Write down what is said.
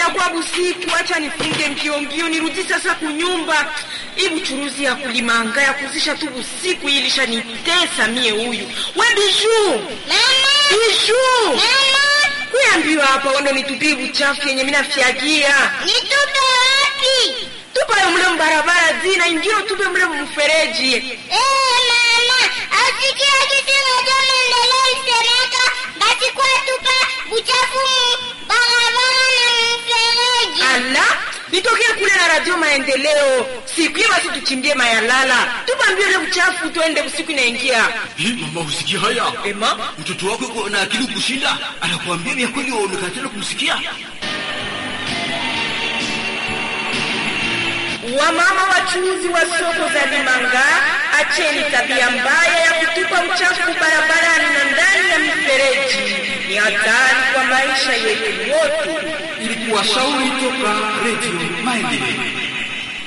Inakuwa busiku, acha nifunge mbio nirudi sasa kunyumba. Hii buchuruzi ya kulimanga ya kuzisha tu busiku ilisha nitesa mie huyu. We Bijou. Mama. Bijou. Mama. Kuambiwa hapa wando nitupie buchafu yenye mimi nafiagia. Nitupe wapi? Tupa mle mbarabara zina ingine tupe mle mfereji. Mama, asikia kitu moja maendeleo isemeka basi kwa tupa buchafu barabara na mfereji. Ala, nitokea kule na Radio Maendeleo. Siku hiyo basi tuchimbie mayalala. Tupa mbio ile buchafu tuende usiku inaingia. Mama usikia haya? Ema, mtoto wako yuko na akili kushinda, anakuambia ni kweli wewe unakatana kumsikia. Wamama wachuuzi wa soko za Limanga, acheni tabia mbaya ya kutupa uchafu barabarani na ndani ya mifereji. Ni hatari kwa maisha yetu wote. Ilikuwa shauri toka Radio Maendeleo.